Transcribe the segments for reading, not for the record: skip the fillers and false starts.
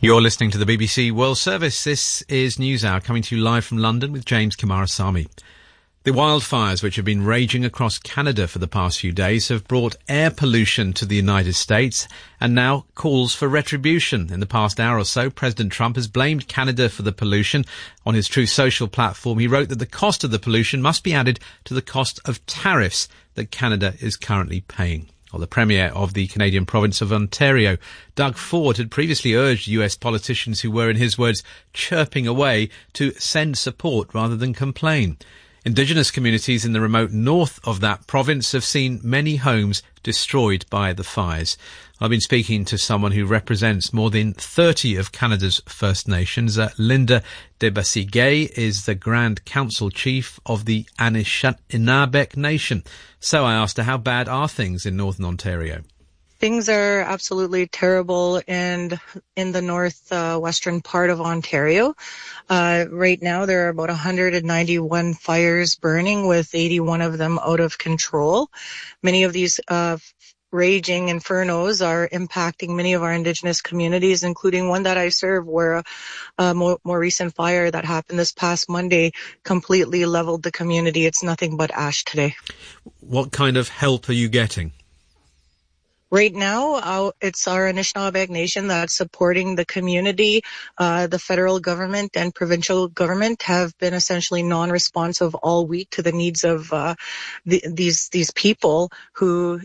You're listening to the BBC World Service. This is NewsHour, coming to you live from London with James Kamarasamy. The wildfires which have been raging across Canada for the past few days have brought air pollution to the United States and now calls for retribution. In the past hour or so, President Trump has blamed Canada for the pollution. On his Truth Social platform, he wrote that the cost of the pollution must be added to the cost of tariffs that Canada is currently paying. Well, the Premier of the Canadian province of Ontario, Doug Ford, had previously urged US politicians who were, in his words, chirping away to send support rather than complain. Indigenous communities in the remote north of that province have seen many homes destroyed by the fires. I've been speaking to someone who represents more than 30 of Canada's First Nations. Linda Debasige is the Grand Council Chief of the Anishinaabe Nation. So I asked her, how bad are things in Northern Ontario? Things are absolutely terrible in the northwestern part of Ontario. Right now, there are about 191 fires burning, with 81 of them out of control. Many of these raging infernos are impacting many of our Indigenous communities, including one that I serve, where a more recent fire that happened this past Monday completely leveled the community. It's nothing but ash today. What kind of help are you getting? Right now, it's our Anishinaabe Nation that's supporting the community. The federal government and provincial government have been essentially non-responsive all week to the needs of these people who,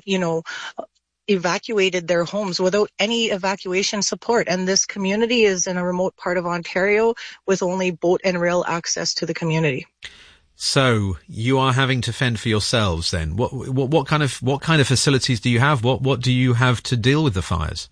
evacuated their homes without any evacuation support. And this community is in a remote part of Ontario with only boat and rail access to the community. So you are having to fend for yourselves then. What kind of facilities do you have? What do you have to deal with the fires?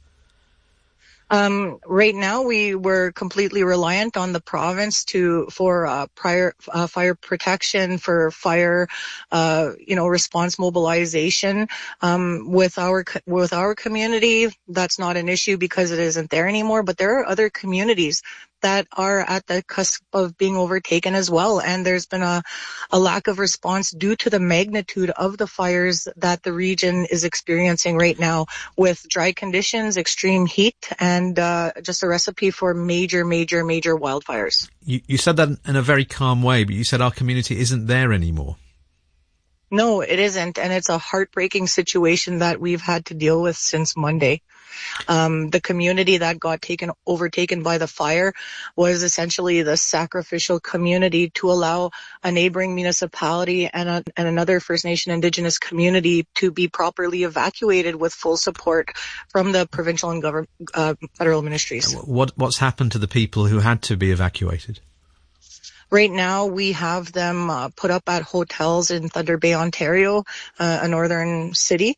Right now, we were completely reliant on the province for fire protection, for fire, response mobilization. With our community, that's not an issue because it isn't there anymore. But there are other communities that are at the cusp of being overtaken as well. And there's been a lack of response due to the magnitude of the fires that the region is experiencing right now, with dry conditions, extreme heat, and just a recipe for major wildfires. You said that in a very calm way, but you said our community isn't there anymore. No, it isn't. And it's a heartbreaking situation that we've had to deal with since Monday. The community that got overtaken by the fire was essentially the sacrificial community to allow a neighboring municipality and another First Nation Indigenous community to be properly evacuated with full support from the provincial and federal ministries. What's happened to the people who had to be evacuated? Right now, we have them put up at hotels in Thunder Bay, Ontario, a northern city.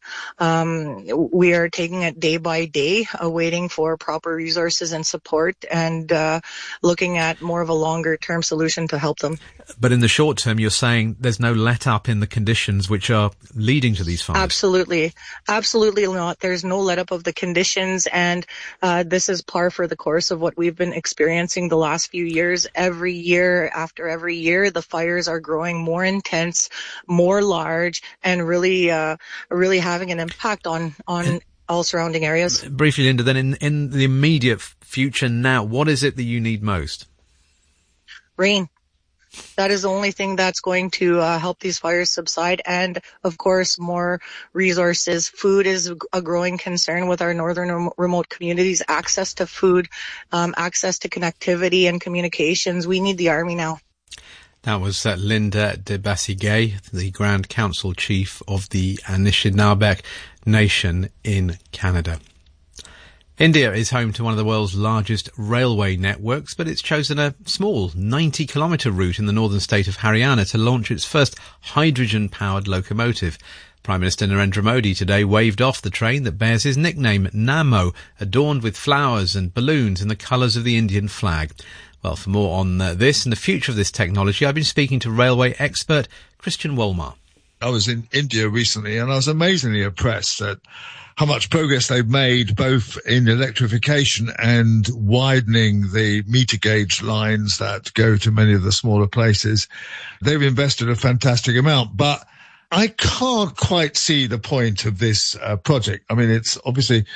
We are taking it day by day, waiting for proper resources and support, and looking at more of a longer-term solution to help them. But in the short term, you're saying there's no let-up in the conditions which are leading to these fires? Absolutely not. There's no let-up of the conditions, and this is par for the course of what we've been experiencing the last few years. Every year after every year, the fires are growing more intense, more large, and really having an impact on all surrounding areas. Briefly, Linda, then in the immediate future now, what is it that you need most? Rain. That is the only thing that's going to help these fires subside. And, of course, more resources. Food is a growing concern with our northern remote communities. Access to food, access to connectivity and communications. We need the Army now. That was Linda Debasige, the Grand Council Chief of the Anishinaabe Nation in Canada. India is home to one of the world's largest railway networks, but it's chosen a small 90-kilometre route in the northern state of Haryana to launch its first hydrogen-powered locomotive. Prime Minister Narendra Modi today waved off the train that bears his nickname, Namo, adorned with flowers and balloons in the colours of the Indian flag. Well, for more on this and the future of this technology, I've been speaking to railway expert Christian Wolmar. I was in India recently and I was amazingly impressed at how much progress they've made both in electrification and widening the meter gauge lines that go to many of the smaller places. They've invested a fantastic amount, but I can't quite see the point of this project. I mean, it's obviously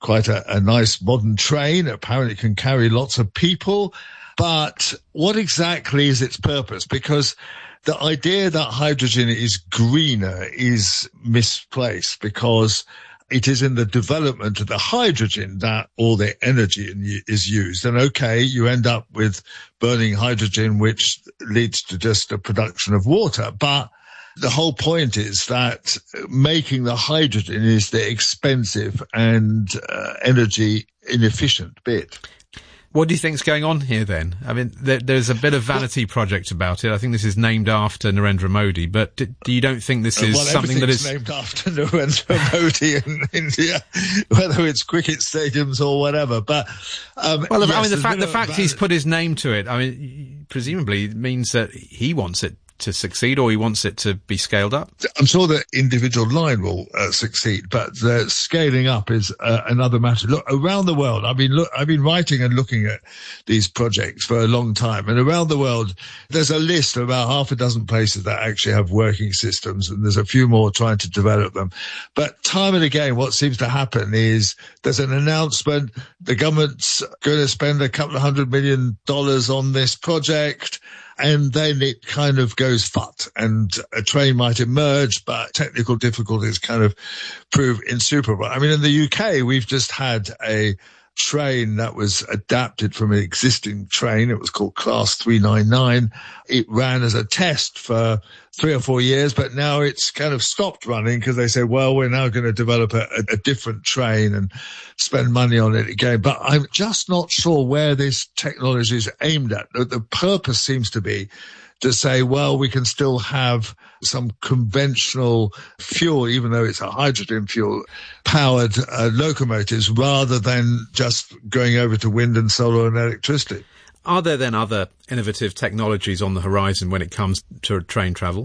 quite a nice modern train. Apparently it can carry lots of people. But what exactly is its purpose? Because the idea that hydrogen is greener is misplaced, because it is in the development of the hydrogen that all the energy is used. And okay, you end up with burning hydrogen, which leads to just the production of water. But the whole point is that making the hydrogen is the expensive and energy inefficient bit. What do you think's going on here then? I mean, there's a bit of vanity project about it. I think this is named after Narendra Modi, but you don't think this is something that is named after Narendra Modi in India, whether it's cricket stadiums or whatever. But well, yes, I mean, the fact he's put his name to it, I mean, presumably means that he wants it to succeed, or he wants it to be scaled up. I'm sure the individual line will succeed, but the scaling up is another matter. Look, around the world, I've been writing and looking at these projects for a long time, and around the world, there's a list of about half a dozen places that actually have working systems, and there's a few more trying to develop them. But time and again, what seems to happen is there's an announcement, the government's going to spend a couple of $100 million on this project, and then it kind of goes fut, and a train might emerge, but technical difficulties kind of prove insuperable. I mean, in the UK, we've just had a train that was adapted from an existing train. It was called Class 399. It ran as a test for 3 or 4 years, but now it's kind of stopped running because they said, well, we're now going to develop a different train and spend money on it again. But I'm just not sure where this technology is aimed at. The purpose seems to be to say, well, we can still have some conventional fuel, even though it's a hydrogen fuel powered locomotives, rather than just going over to wind and solar and electricity. Are there then other innovative technologies on the horizon when it comes to train travel?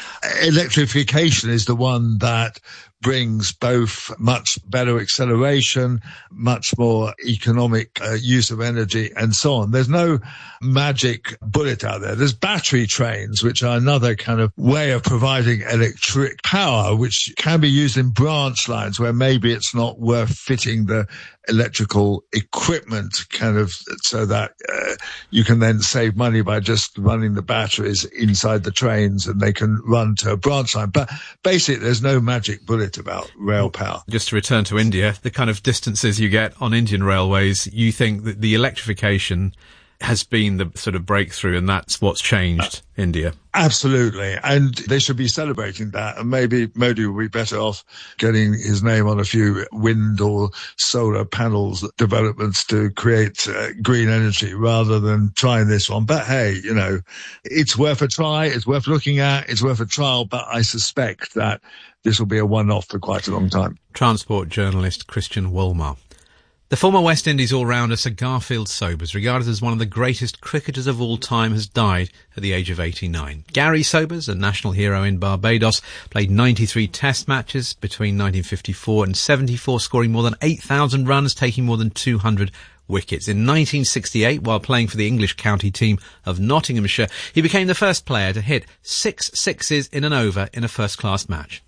Electrification is the one that brings both much better acceleration, much more economic use of energy, and so on. There's no magic bullet out there. There's battery trains, which are another kind of way of providing electric power, which can be used in branch lines where maybe it's not worth fitting the electrical equipment kind of so that you can then save money by just running the batteries inside the trains and they can run to a branch line. But basically, there's no magic bullet about rail power. Just to return to India, the kind of distances you get on Indian railways, you think that the electrification has been the sort of breakthrough, and that's what's changed India. Absolutely. And they should be celebrating that. And maybe Modi will be better off getting his name on a few wind or solar panels developments to create green energy rather than trying this one. But hey, you know, it's worth a try. It's worth looking at. It's worth a trial. But I suspect that this will be a one-off for quite a long time. Transport journalist Christian Wolmar. The former West Indies all-rounder Sir Garfield Sobers, regarded as one of the greatest cricketers of all time, has died at the age of 89. Gary Sobers, a national hero in Barbados, played 93 test matches between 1954 and 74, scoring more than 8,000 runs, taking more than 200 wickets. In 1968, while playing for the English county team of Nottinghamshire, he became the first player to hit 6 sixes in an over in a first-class match.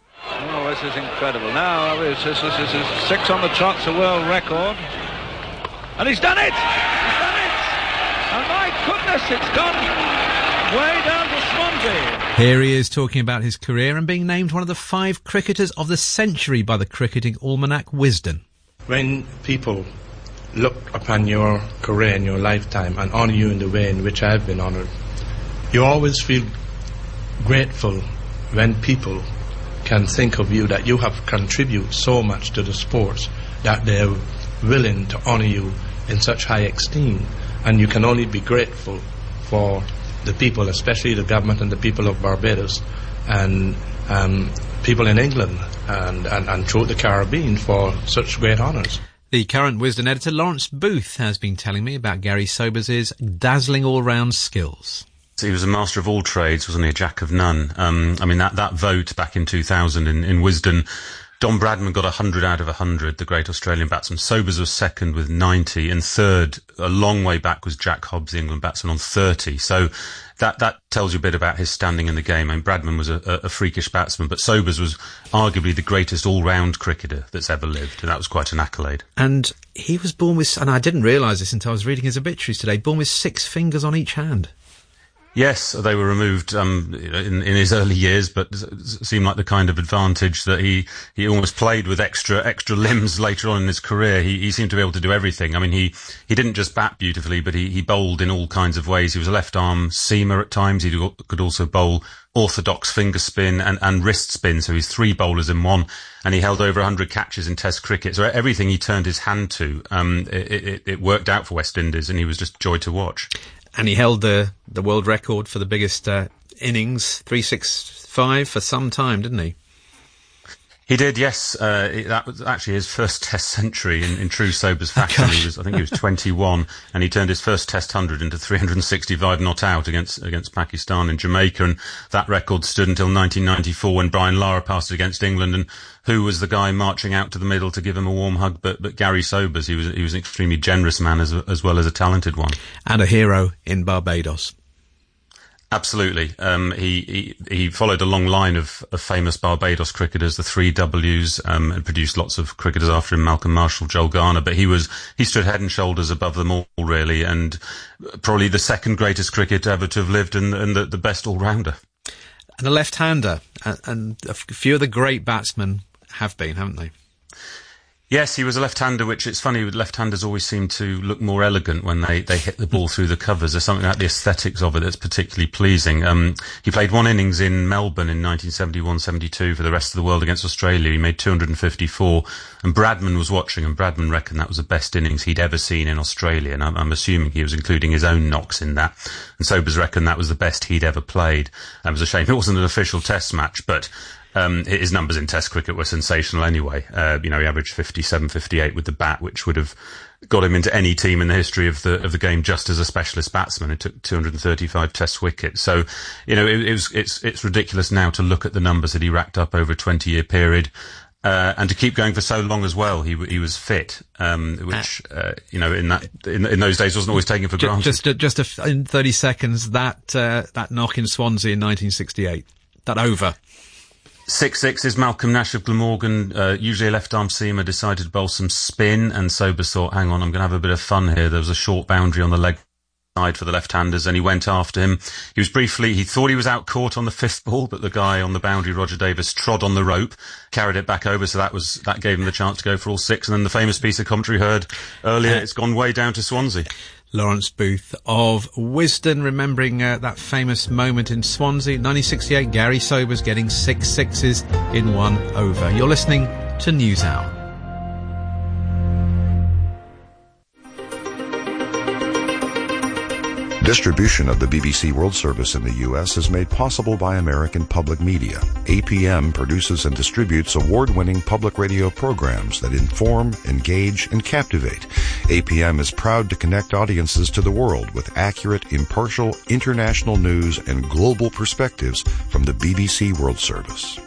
Oh, this is incredible. Now, this is 6 on the trot, it's a world record. And he's done it! He's done it! And my goodness, it's gone way down to Swansea. Here he is talking about his career and being named one of the 5 cricketers of the century by the cricketing almanac Wisden. When people look upon your career and your lifetime and honour you in the way in which I've been honoured, you always feel grateful when people can think of you, that you have contributed so much to the sports that they're willing to honour you in such high esteem. And you can only be grateful for the people, especially the government and the people of Barbados and people in England and throughout the Caribbean for such great honours. The current Wisden editor Lawrence Booth has been telling me about Gary Sobers' dazzling all-round skills. He was a master of all trades, wasn't he? A jack of none. I mean, that vote back in 2000 in Wisden Don Bradman got 100 out of 100, the great Australian batsman. Sobers was second with 90, and third, a long way back, was Jack Hobbs, the England batsman, on 30. So that tells you a bit about his standing in the game. I mean, Bradman was a freakish batsman, but Sobers was arguably the greatest all-round cricketer that's ever lived, and that was quite an accolade. And he was born with, and I didn't realise this until I was reading his obituaries today, born with 6 fingers on each hand. Yes, they were removed in his early years, but it seemed like the kind of advantage that he almost played with extra limbs later on in his career. He seemed to be able to do everything. I mean, he didn't just bat beautifully, but he bowled in all kinds of ways. He was a left-arm seamer at times. He could also bowl orthodox finger spin and wrist spin, so he's 3 bowlers in one, and he held over 100 catches in Test cricket. So everything he turned his hand to, it worked out for West Indies, and he was just joy to watch. And he held the world record for the biggest innings, 365, for some time, didn't he? He did, yes. That was actually his first Test century in true Sobers fashion. I think he was 21, and he turned his first Test 100 into 365 not out against Pakistan and Jamaica, and that record stood until 1994 when Brian Lara passed it against England, and who was the guy marching out to the middle to give him a warm hug but Gary Sobers. He was an extremely generous man as well as a talented one. And a hero in Barbados. Absolutely. He followed a long line of famous Barbados cricketers, the 3 Ws, and produced lots of cricketers after him, Malcolm Marshall, Joel Garner, but he stood head and shoulders above them all, really, and probably the second greatest cricketer ever to have lived and the best all-rounder. And a left-hander, and a few of the great batsmen have been, haven't they? Yes, he was a left-hander, which it's funny, left-handers always seem to look more elegant when they hit the ball through the covers. There's something about the aesthetics of it that's particularly pleasing. He played 1 innings in Melbourne in 1971-72 for the rest of the world against Australia. He made 254, and Bradman was watching, and Bradman reckoned that was the best innings he'd ever seen in Australia, and I'm assuming he was including his own knocks in that. And Sobers reckoned that was the best he'd ever played. It was a shame it wasn't an official Test match, but his numbers in Test cricket were sensational anyway. He averaged 57, 58 with the bat, which would have got him into any team in the history of the game just as a specialist batsman. It took 235 Test wickets. So, it's ridiculous now to look at the numbers that he racked up over a 20-year period. And to keep going for so long as well. He was fit, which, in those days wasn't always taken for granted. Just in 30 seconds, that knock in Swansea in 1968, that over. 6-6 is Malcolm Nash of Glamorgan, usually a left-arm seamer, decided to bowl some spin, and Sobers thought, hang on, I'm going to have a bit of fun here. There was a short boundary on the leg side for the left-handers, and he went after him. He thought he was out caught on the 5th ball, but the guy on the boundary, Roger Davis, trod on the rope, carried it back over, so that gave him the chance to go for all 6, and then the famous piece of commentary heard earlier, it's gone way down to Swansea. Lawrence Booth of Wisden, remembering that famous moment in Swansea, 1968, Gary Sobers getting 6 sixes in 1 over. You're listening to NewsHour. Distribution of the BBC World Service in the U.S. is made possible by American Public Media. APM produces and distributes award-winning public radio programs that inform, engage, and captivate. APM is proud to connect audiences to the world with accurate, impartial, international news and global perspectives from the BBC World Service.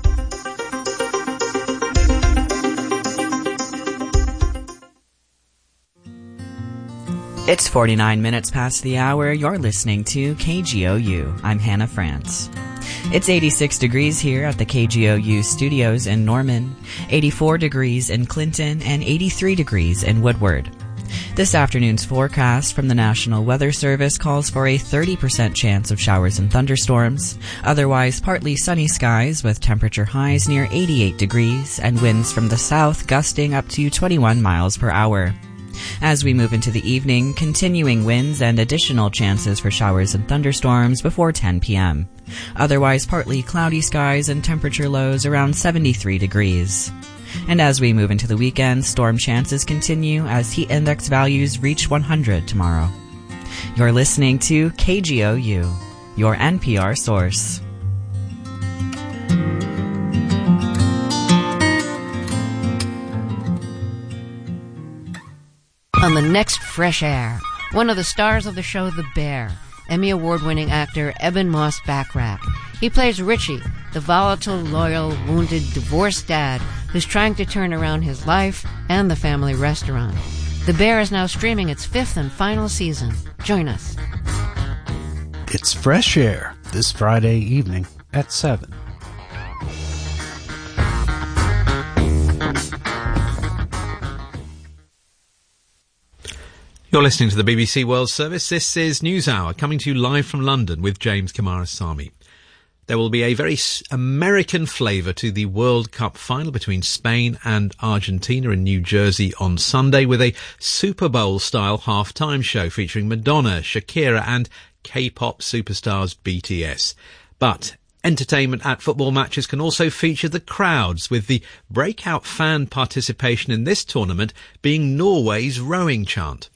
It's 49 minutes past the hour. You're listening to KGOU. I'm Hannah France. It's 86 degrees here at the KGOU studios in Norman, 84 degrees in Clinton, and 83 degrees in Woodward. This afternoon's forecast from the National Weather Service calls for a 30% chance of showers and thunderstorms. Otherwise, partly sunny skies with temperature highs near 88 degrees and winds from the south gusting up to 21 miles per hour. As we move into the evening, continuing winds and additional chances for showers and thunderstorms before 10 p.m. Otherwise, partly cloudy skies and temperature lows around 73 degrees. And as we move into the weekend, storm chances continue as heat index values reach 100 tomorrow. You're listening to KGOU, your NPR source. On the next Fresh Air, one of the stars of the show The Bear, Emmy Award-winning actor Eben Moss Backrack. He plays Richie, the volatile, loyal, wounded, divorced dad who's trying to turn around his life and the family restaurant. The Bear is now streaming its 5th and final season. Join us. It's Fresh Air this Friday evening at 7. You're listening to the BBC World Service. This is NewsHour, coming to you live from London with James Coomarasamy. There will be a very American flavour to the World Cup final between Spain and Argentina in New Jersey on Sunday, with a Super Bowl-style half-time show featuring Madonna, Shakira and K-pop superstars BTS. But entertainment at football matches can also feature the crowds, with the breakout fan participation in this tournament being Norway's rowing chant.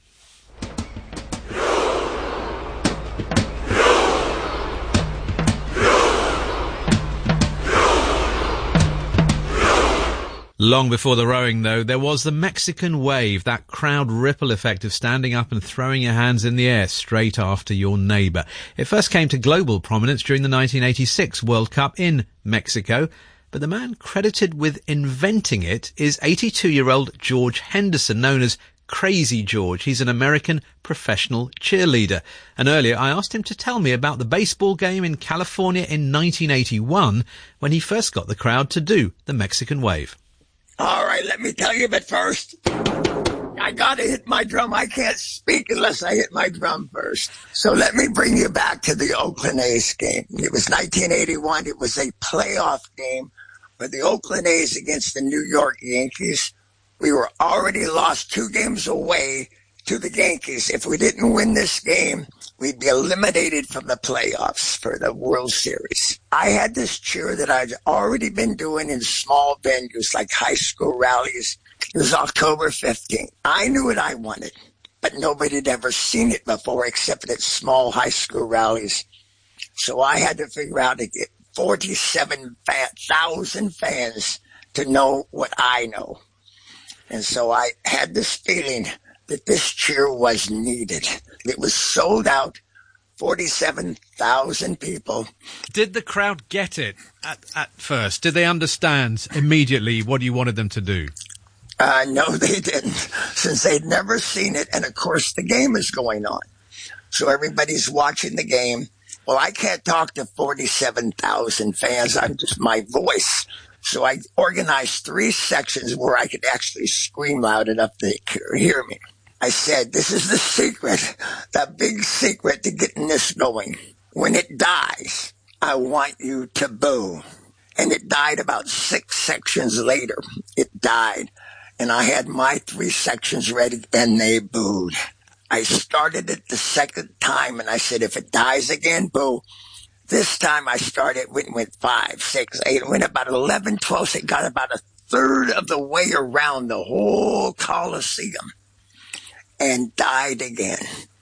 Long before the rowing, though, there was the Mexican wave, that crowd ripple effect of standing up and throwing your hands in the air straight after your neighbour. It first came to global prominence during the 1986 World Cup in Mexico, but the man credited with inventing it is 82-year-old George Henderson, known as Crazy George. He's an American professional cheerleader. And earlier I asked him to tell me about the baseball game in California in 1981 when he first got the crowd to do the Mexican wave. All right, let me tell you, but first, I gotta hit my drum. I can't speak unless I hit my drum first. So let me bring you back to the Oakland A's game. It was 1981. It was a playoff game for the Oakland A's against the New York Yankees. We were already lost 2 games away to the Yankees. If we didn't win this game, we'd be eliminated from the playoffs for the World Series. I had this cheer that I'd already been doing in small venues like high school rallies. It was October 15th. I knew what I wanted, but nobody had ever seen it before except at small high school rallies. So I had to figure out to get 47,000 fans to know what I know. And so I had this feeling that this cheer was needed. It was sold out, 47,000 people. Did the crowd get it at first? Did they understand immediately what you wanted them to do? No, they didn't, since they'd never seen it. And, of course, the game is going on. So everybody's watching the game. Well, I can't talk to 47,000 fans. I'm just my voice. So I organized 3 sections where I could actually scream loud enough to hear me. I said, this is the secret, the big secret to getting this going. When it dies, I want you to boo. And it died about 6 sections later. It died. And I had my 3 sections ready, and they booed. I started it the second time, and I said, if it dies again, boo. This time I started, went 5, 6, 8, it went about 11, 12, so it got about a third of the way around the whole Coliseum. And died again.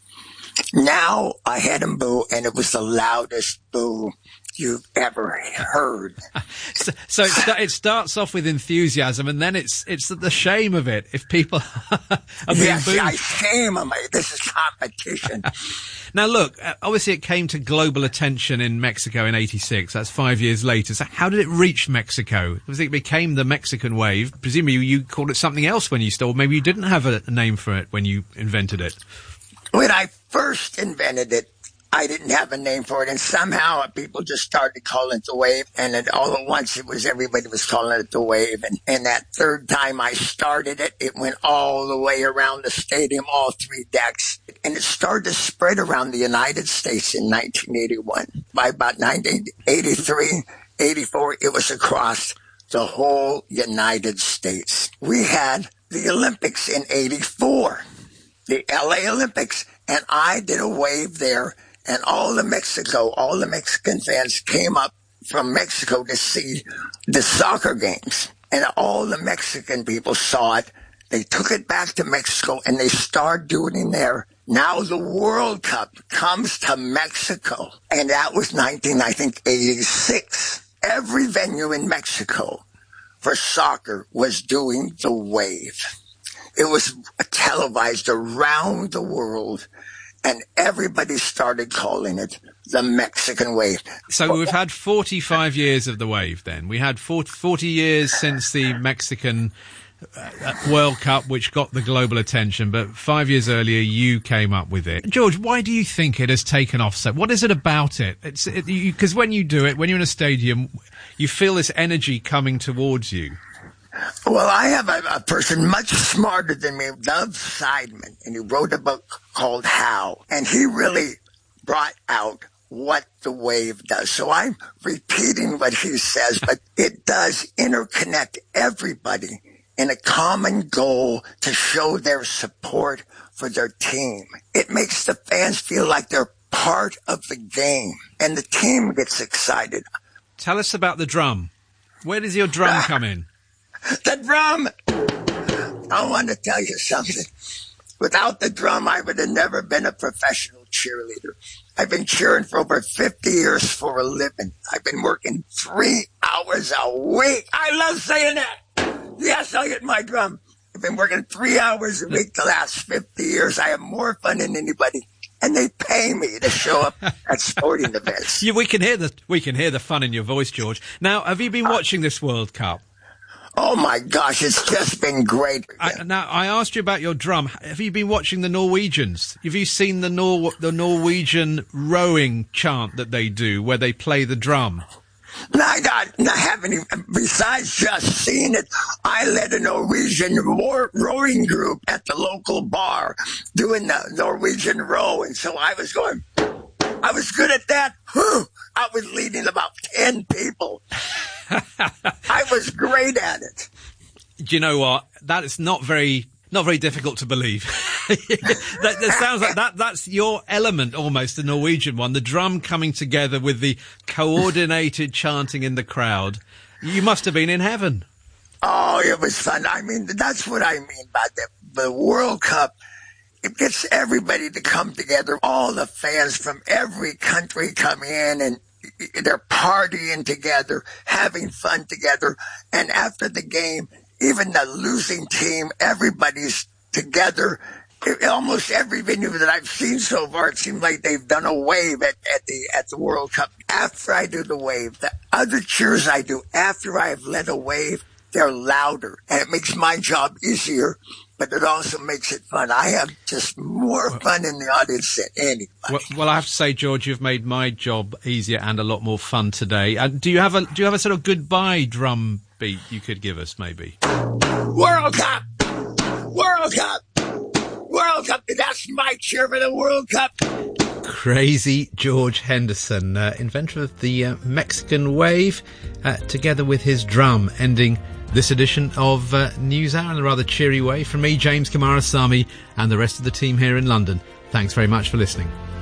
Now I had him boo, and it was the loudest boo you've ever heard. So it starts off with enthusiasm, and then it's the shame of it if people are being booed. I shame them. This is competition. Now look, obviously it came to global attention in Mexico in 86. That's 5 years later. So how did it reach Mexico? It became the Mexican wave. Presumably you called it something else when you started. Maybe you didn't have a name for it when you invented it. When I first invented it, I didn't have a name for it, and somehow people just started calling it the wave, and then all at once everybody was calling it the wave, and that third time I started it, it went all the way around the stadium, all 3 decks, and it started to spread around the United States in 1981. By about 1983, 84, it was across the whole United States. We had the Olympics in 84, the LA Olympics, and I did a wave there. And all the Mexican fans came up from Mexico to see the soccer games. And all the Mexican people saw it. They took it back to Mexico, and they started doing it there. Now the World Cup comes to Mexico. And that was 1986. Every venue in Mexico for soccer was doing the wave. It was televised around the world. and everybody started calling it the Mexican wave. So we've had 45 years of the wave then. We had 40 years since the Mexican World Cup, which got the global attention, but 5 years earlier you came up with it. George, why do you think it has taken off so? What is it about it? Because when you do it, when you're in a stadium, you feel this energy coming towards you. Well, I have a person much smarter than me, Dov Seidman, and he wrote a book called How, and he really brought out what the wave does. So I'm repeating what he says, but it does interconnect everybody in a common goal to show their support for their team. It makes the fans feel like they're part of the game, and the team gets excited. Tell us about the drum. Where does your drum come in? The drum! I want to tell you something. Without the drum, I would have never been a professional cheerleader. I've been cheering for over 50 years for a living. I've been working 3 hours a week. I love saying that. Yes, I'll get my drum. I've been working 3 hours a week the last 50 years. I have more fun than anybody. And they pay me to show up at sporting events. Yeah, we can hear the fun in your voice, George. Now, have you been watching this World Cup? Oh my gosh, it's just been great. Now, I asked you about your drum. Have you been watching the Norwegians? Have you seen the Norwegian rowing chant that they do, where they play the drum? No, I haven't even, besides just seeing it, I led a Norwegian rowing group at the local bar doing the Norwegian row, and so I was good at that. I was leading about 10 people. I was great at it. Do you know what? That is not very difficult to believe. that sounds like that's your element, almost, the Norwegian one. The drum coming together with the coordinated chanting in the crowd. You must have been in heaven. Oh, it was fun. I mean, that's what I mean by the World Cup. It gets everybody to come together. All the fans from every country come in, and they're partying together, having fun together. And after the game, even the losing team, everybody's together. Almost every venue that I've seen so far, it seems like they've done a wave at the World Cup. After I do the wave, the other cheers I do after I've led a wave, they're louder. And it makes my job easier, but it also makes it fun. I have just more fun in the audience than anybody. Well, I have to say, George, you've made my job easier and a lot more fun today. Do you have a sort of goodbye drum beat you could give us, maybe? World Cup! World Cup! World Cup! That's my cheer for the World Cup! Crazy George Henderson, inventor of the Mexican wave, together with his drum, ending this edition of NewsHour in a rather cheery way. From me, James Kumarasamy, and the rest of the team here in London, thanks very much for listening.